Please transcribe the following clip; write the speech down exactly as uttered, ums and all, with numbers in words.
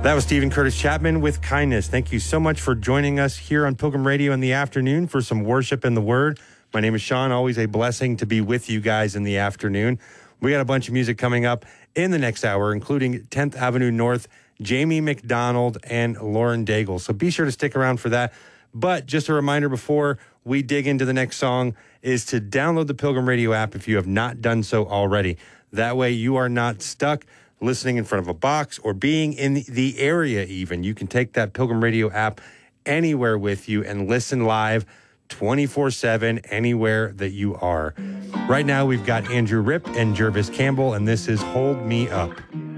That was Stephen Curtis Chapman with Kindness. Thank you so much for joining us here on Pilgrim Radio in the afternoon for some worship in the Word. My name is Sean. Always a blessing to be with you guys in the afternoon. We got a bunch of music coming up in the next hour, including tenth Avenue North, Jamie McDonald, and Lauren Daigle. So be sure to stick around for that. But just a reminder before we dig into the next song is to download the Pilgrim Radio app if you have not done so already. That way you are not stuck listening in front of a box or being in the area even. You can take that Pilgrim Radio app anywhere with you and listen live twenty-four seven anywhere that you are. Right now we've got Andrew Ripp and Jervis Campbell, and this is Hold Me Up.